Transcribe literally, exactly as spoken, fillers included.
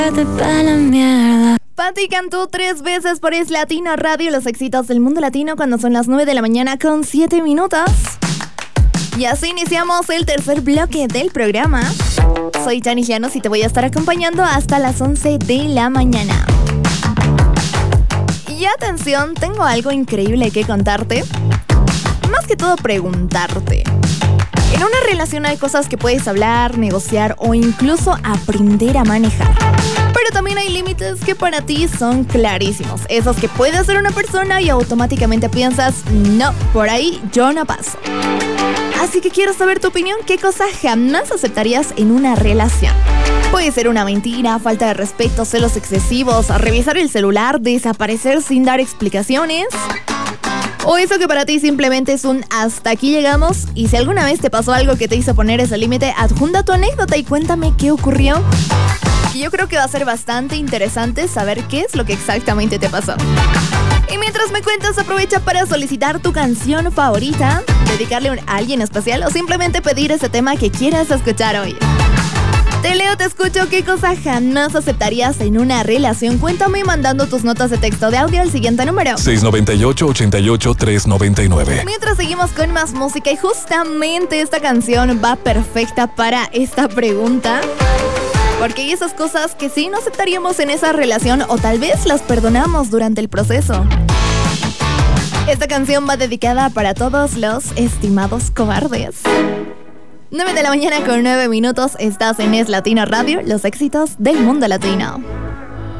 Patti cantó tres veces por Es Latino Radio, los éxitos del mundo latino, cuando son las nueve de la mañana con siete minutos. Y así iniciamos el tercer bloque del programa. Soy Janice Llanos y te voy a estar acompañando hasta las once de la mañana. Y atención, tengo algo increíble que contarte. Más que todo preguntarte. En una relación hay cosas que puedes hablar, negociar o incluso aprender a manejar. Pero también hay límites que para ti son clarísimos. Esos que puede hacer una persona y automáticamente piensas, no, por ahí yo no paso. Así que quiero saber tu opinión, ¿qué cosa jamás aceptarías en una relación? Puede ser una mentira, falta de respeto, celos excesivos, revisar el celular, desaparecer sin dar explicaciones. O eso que para ti simplemente es un hasta aquí llegamos. Y si alguna vez te pasó algo que te hizo poner ese límite, adjunta tu anécdota y cuéntame qué ocurrió. Y yo creo que va a ser bastante interesante saber qué es lo que exactamente te pasó. Y mientras me cuentas, aprovecha para solicitar tu canción favorita, dedicarle a alguien especial o simplemente pedir ese tema que quieras escuchar hoy. Te leo, te escucho. ¿Qué cosa jamás aceptarías en una relación? Cuéntame mandando tus notas de texto de audio al siguiente número: seis nueve ocho, ocho ocho, tres nueve nueve. Mientras seguimos con más música, y justamente esta canción va perfecta para esta pregunta. Porque hay esas cosas que sí no aceptaríamos en esa relación, o tal vez las perdonamos durante el proceso. Esta canción va dedicada para todos los estimados cobardes. nueve de la mañana con nueve minutos, estás en Es Latino Radio, los éxitos del mundo latino.